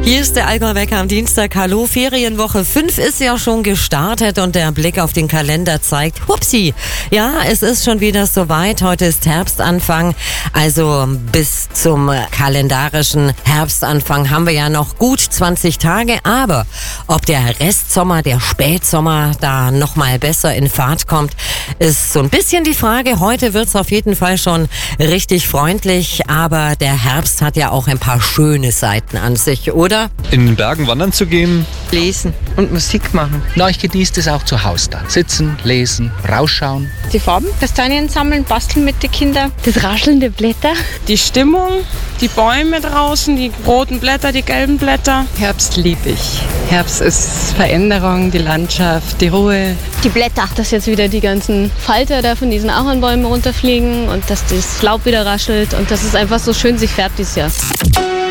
Hier ist der Allgäu-Wecker am Dienstag. Hallo, Ferienwoche 5 ist ja schon gestartet und der Blick auf den Kalender zeigt, hupsi, ja, es ist schon wieder soweit. Heute ist Herbstanfang, also bis zum kalendarischen Herbstanfang haben wir ja noch gut 20 Tage. Aber ob der Restsommer, der Spätsommer da nochmal besser in Fahrt kommt, ist so ein bisschen die Frage. Heute wird's auf jeden Fall schon richtig freundlich, aber der Herbst hat ja auch ein paar schöne Seiten an sich, oder? In den Bergen wandern zu gehen. Lesen und Musik machen. Na, ich genieße das auch zu Hause da. Sitzen, lesen, rausschauen. Die Farben, Kastanien sammeln, basteln mit den Kindern. Das Rascheln der Blätter. Die Stimmung, die Bäume draußen, die roten Blätter, die gelben Blätter. Herbst liebe ich. Herbst ist Veränderung, die Landschaft, die Ruhe. Die Blätter, dass jetzt wieder die ganzen Falter da von diesen Ahornbäumen runterfliegen und dass das Laub wieder raschelt und dass es einfach so schön sich färbt dieses Jahr.